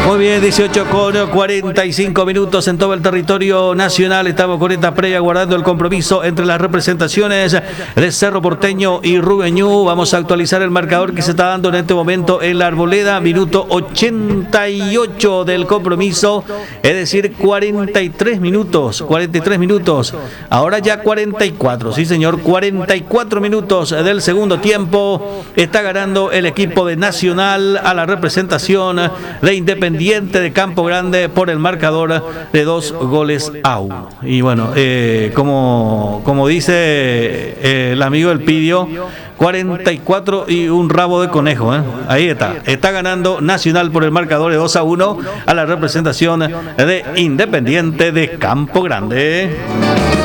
Muy bien, 18 con 45 minutos en todo el territorio nacional. Estamos con esta previa guardando el compromiso entre las representaciones de Cerro Porteño y Rubeñú. Vamos a actualizar el marcador que se está dando en este momento en la Arboleda. Minuto 88 del compromiso, es decir, 43 minutos. Ahora ya 44, sí señor, 44 minutos del segundo tiempo. Está ganando el equipo de Nacional a la representación de Independiente de Campo Grande por el marcador de 2-1. Y bueno, como dice el amigo El Pidio, 44 y un rabo de conejo, ¿eh? Ahí está ganando Nacional por el marcador de 2-1 a la representación de Independiente de Campo Grande.